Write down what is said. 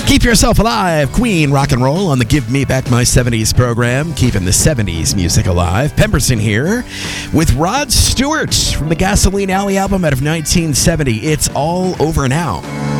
Keep yourself alive, Queen rock and roll on the Give Me Back My 70s program, keeping the 70s music alive. Pemberton here with Rod Stewart from the Gasoline Alley album out of 1970. It's all over now.